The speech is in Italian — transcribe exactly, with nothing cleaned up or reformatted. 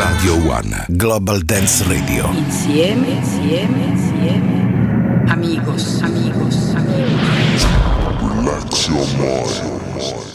Radio One Global Dance Radio. Insieme, insieme, insieme. Amigos, amigos, amigos. Relax your mind.